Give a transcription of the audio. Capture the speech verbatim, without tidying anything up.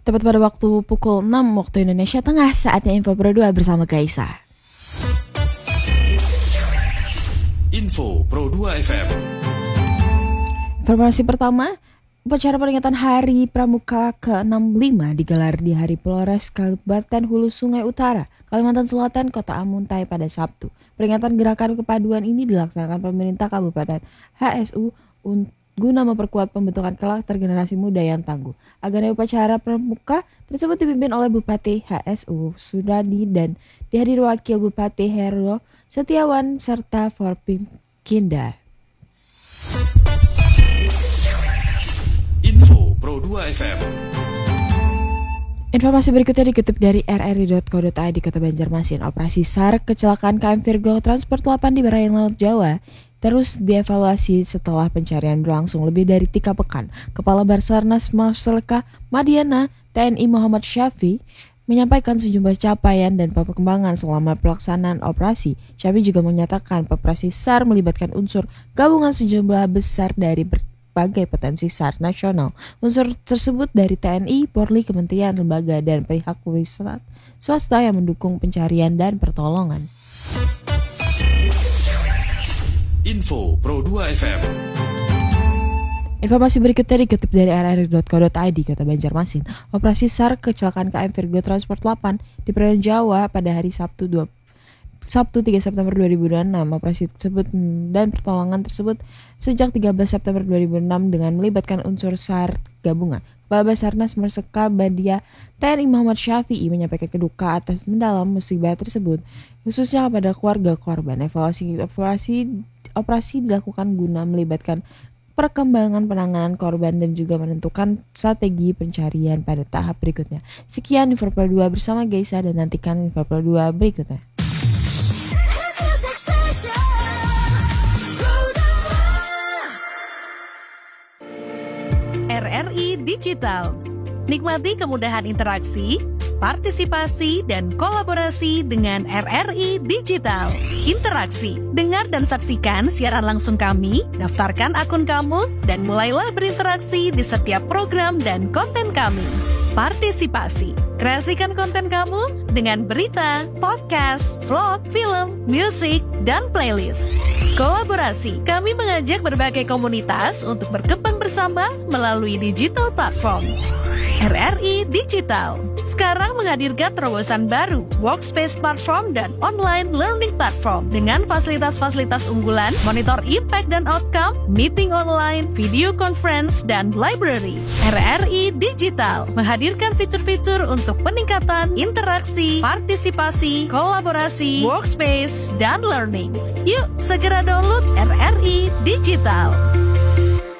Tepat pada waktu pukul enam waktu Indonesia Tengah, saatnya Info Pro dua bersama Gaisa. Info Pro dua F M. Informasi pertama, upacara peringatan Hari Pramuka ke enam puluh lima digelar di Hari Polres Kabupaten Hulu Sungai Utara, Kalimantan Selatan, Kota Amuntai pada Sabtu. Peringatan gerakan kepaduan ini dilaksanakan pemerintah Kabupaten H S U untuk guna memperkuat pembentukan karakter generasi muda yang tangguh. Agenda upacara pramuka tersebut dipimpin oleh Bupati H S U Sudadi dan dihadiri Wakil Bupati Hero Setiawan serta Forpimkinda. Info Pro dua F M. Informasi berikutnya dikutip dari r r i dot co dot i d Kota Banjarmasin. Operasi S A R kecelakaan K M Virgo Transport delapan di perairan Laut Jawa terus dievaluasi setelah pencarian berlangsung lebih dari tiga pekan. Kepala Basarnas Marselka Madiana T N I Muhammad Syafi menyampaikan sejumlah capaian dan perkembangan selama pelaksanaan operasi. Syafi juga menyatakan operasi S A R melibatkan unsur gabungan sejumlah besar dari berbagai potensi S A R nasional. Unsur tersebut dari T N I, Polri, kementerian, lembaga, dan pihak wisata swasta yang mendukung pencarian dan pertolongan. Info Pro dua F M. Informasi berikutnya dikutip dari r r i dot co dot i d Kota Banjarmasin. Operasi S A R kecelakaan K M Virgo Transport delapan di perairan Jawa pada hari Sabtu dua Sabtu tiga September dua ribu dua puluh enam. Operasi tersebut dan pertolongan tersebut sejak tiga belas September dua ribu enam dengan melibatkan unsur S A R gabungan. Kepala Basarnas Marselka Badia T N I Muhammad Syafi'i menyampaikan keduka atas mendalam musibah tersebut, khususnya kepada keluarga korban. Evaluasi operasi operasi dilakukan guna melibatkan perkembangan penanganan korban dan juga menentukan strategi pencarian pada tahap berikutnya. Sekian Info Pro dua bersama Gaisa dan nantikan Info Pro dua berikutnya. R R I Digital. Nikmati kemudahan interaksi, partisipasi, dan kolaborasi dengan R R I Digital. Interaksi, dengar dan saksikan siaran langsung kami, daftarkan akun kamu, dan mulailah berinteraksi di setiap program dan konten kami. Partisipasi, kreasikan konten kamu dengan berita, podcast, vlog, film, musik, dan playlist. Kolaborasi, kami mengajak berbagai komunitas untuk berkembang bersama melalui digital platform. R R I Digital sekarang menghadirkan terobosan baru, workspace platform dan online learning platform dengan fasilitas-fasilitas unggulan, monitor impact dan outcome, meeting online, video conference, dan library. R R I Digital menghadirkan fitur-fitur untuk peningkatan interaksi, partisipasi, kolaborasi, workspace, dan learning. Yuk segera download R R I Digital.